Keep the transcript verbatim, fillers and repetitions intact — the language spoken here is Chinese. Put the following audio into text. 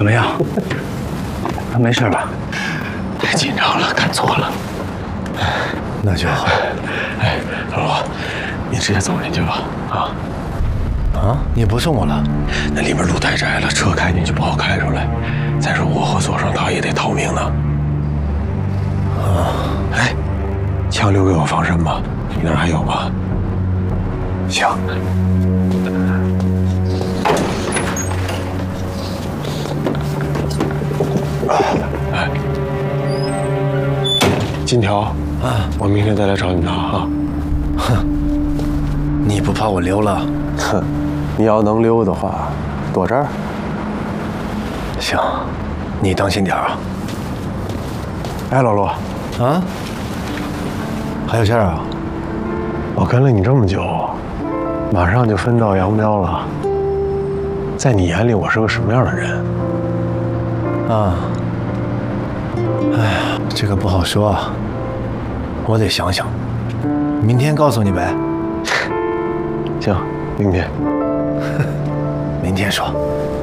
怎么样？没事吧？ 太紧张了，看错了。 那就好。 哎，老罗，你直接走进去吧。啊啊！你不送我了？ 那里边路太窄了，车开进去不好开出来。再说我和左上涛也得逃命呢。 啊！ 哎，枪留给我防身吧，你那儿还有吧？ 行。 哎，金条啊，我明天再来找你拿啊。 哼，你不怕我溜了？ 哼，你要能溜的话，躲这儿。 行，你当心点啊。 哎，老罗， 啊？还有事儿啊？ 我跟了你这么久，马上就分道扬镳了。在你眼里，我是个什么样的人？ 啊？哎呀，这个不好说啊，我得想想，明天告诉你呗。 行，明天。 明天说。